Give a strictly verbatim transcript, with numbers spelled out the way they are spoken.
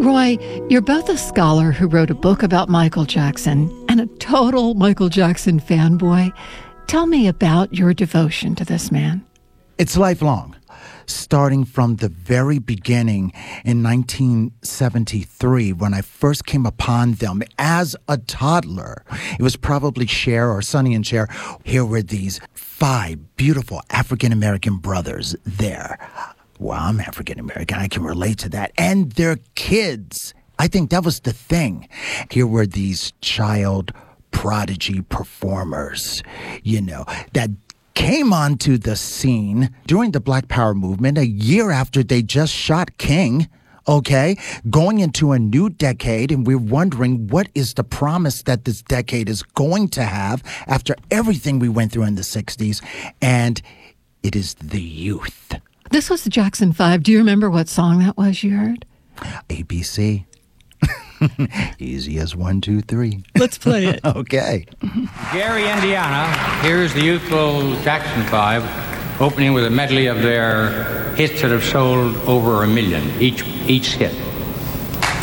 Roy, you're both a scholar who wrote a book about Michael Jackson and a total Michael Jackson fanboy. Tell me about your devotion to this man. It's lifelong. Starting from the very beginning in nineteen seventy-three, when I first came upon them as a toddler. It was probably Cher or Sonny and Cher. Here were these five beautiful African-American brothers there. Well, I'm African-American. I can relate to that. And their kids. I think that was the thing. Here were these child prodigy performers, you know, that came onto the scene during the Black Power movement a year after they just shot King, okay, going into a new decade, and we're wondering what is the promise that this decade is going to have after everything we went through in the sixties, and it is the youth. This was the Jackson Five. Do you remember what song that was you heard? A B C. Easy as one, two, three. Let's play it. Okay. Gary, Indiana. Here's the youthful Jackson Five, opening with a medley of their hits that have sold over a million, each each hit.